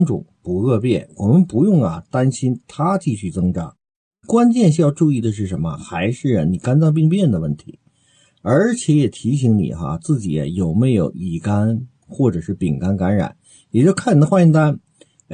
种不恶变，我们不用担心它继续增长。关键是要注意的是什么？还是你肝脏病变的问题。而且也提醒你自己有没有乙肝或者是丙肝感染，也就看你的化验单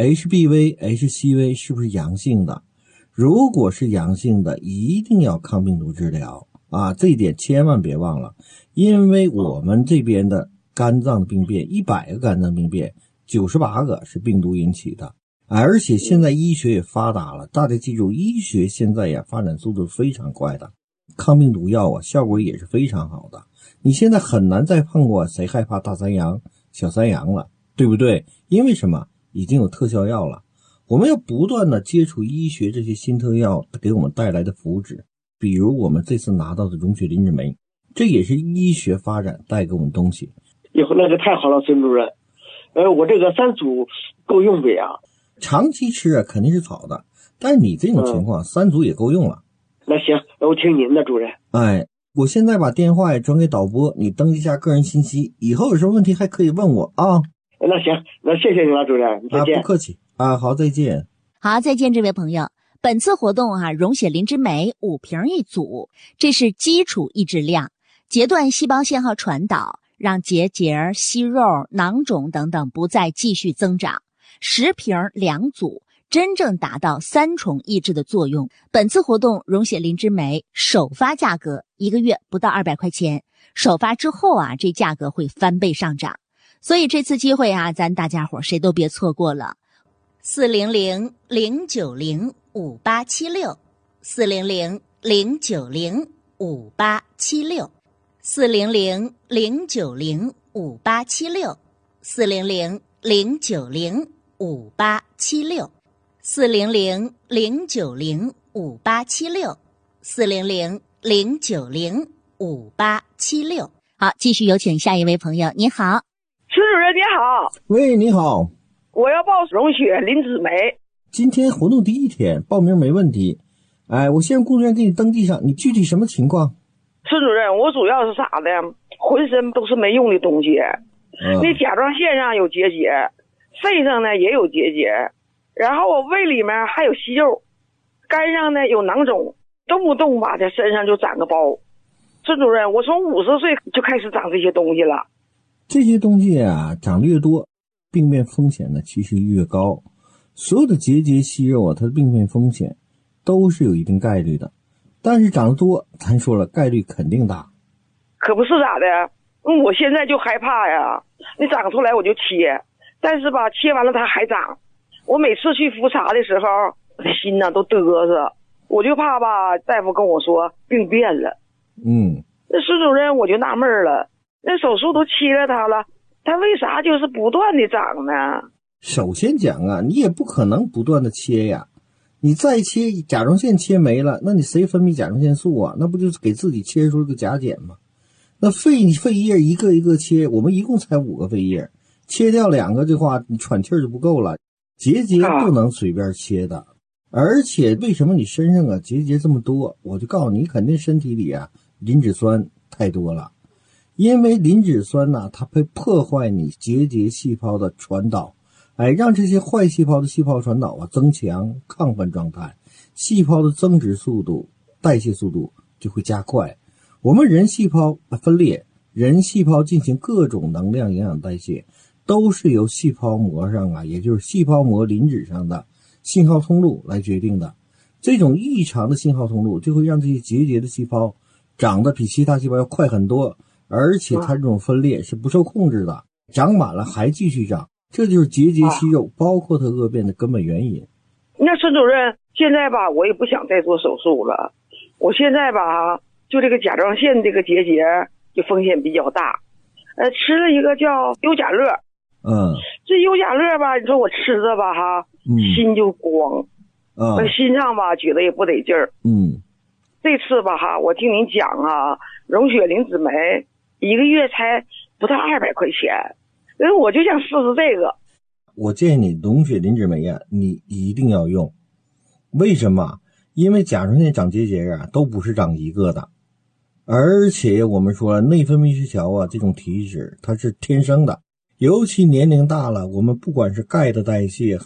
HBV、HCV 是不是阳性的。如果是阳性的，一定要抗病毒治疗这一点千万别忘了。因为我们这边的肝脏病变，100个肝脏病变98个是病毒引起的。而且现在医学也发达了，大家记住，医学现在发展速度非常快的，抗病毒药效果也是非常好的。你现在很难再碰过谁害怕大三阳、小三阳了，对不对？因为什么？已经有特效药了。我们要不断的接触医学这些新特药给我们带来的福祉，比如我们这次拿到的溶血磷脂酶，这也是医学发展带给我们东西。 那个太好了，孙主任。我这个3组够用不呀？ 长期吃肯定是好的，但是你这种情况3组也够用了。 那行，我听您的，主任。 我现在把电话也转给导播，你登记一下个人信息，以后有什么问题还可以问我啊。 那行，那谢谢你了，主任，再见。 不客气好，再见。 好，再见，这位朋友。本次活动溶血磷脂酶5瓶一组，这是基础抑制量，截断细胞信号传导，让结节、息肉、囊肿等等不再继续增长。10瓶2组，真正达到3重抑制的作用。本次活动溶血磷脂酶首发价格1个月不到200块钱，首发之后这价格会翻倍上涨。所以这次机会咱大家伙谁都别错过了。400-090-5876，400-090-5876，400-090-5876。好，继续有请下一位朋友。你好。 孙主任你好。 喂，你好。 我要报溶血磷脂酶。 今天活动第1天，报名没问题。我先让工作人员给你登记上，你具体什么情况？ 孙主任，我主要是啥的，浑身都是没用的东西。那甲状腺上有结节，肺上呢也有结节，然后我胃里面还有息肉，肝上呢有囊肿，动不动在身上就长个包。孙主任，我从50岁就开始长这些东西了。 这些东西长得越多，病变风险呢其实越高。所有的结节息肉它的病变风险都是有一定概率的，但是长得多，咱说了概率肯定大。 可不是咋的，我现在就害怕呀。你长出来我就切，但是切完了它还长。我每次去复查的时候，我的心都嘚瑟，我就怕大夫跟我说病变了。那孙主任我就纳闷了，那手术都切了它了，它为啥就是不断的长呢？ 首先讲你也不可能不断的切呀。你再切，甲状腺切没了，那你谁分泌甲状腺素那不就是给自己切出个甲减吗？那肺叶一个一个切，我们一共才5个肺叶，切掉2个的话，你喘气就不够了。结节不能随便切的。而且为什么你身上结节这么多？我就告诉你，肯定身体里磷脂酸太多了。因为磷脂酸它会破坏你结节细胞的传导，让这些坏细胞的细胞传导增强亢奋状态，细胞的增殖速度、代谢速度就会加快。我们人细胞分裂，人细胞进行各种能量营养代谢，都是由细胞膜上也就是细胞膜磷脂上的信号通路来决定的。这种异常的信号通路就会让这些结节的细胞长得比其他细胞要快很多，而且它这种分裂是不受控制的，长满了还继续长，这就是结节息肉包括它恶变的根本原因。 那孙主任，现在我也不想再做手术了，我现在就这个甲状腺这个结节就风险比较大，吃了一个叫优甲乐。这优甲乐你说我吃着心就慌，心脏觉得也不得劲儿。这次我听您讲溶血磷脂酶1个月才不到200块钱，我就想试试这个。 我建议你溶血磷脂酶你一定要用。为什么？因为甲状腺长结节都不是长一个的，而且我们说内分泌失调这种体质它是天生的， 尤其年龄大了，我们不管是钙的代谢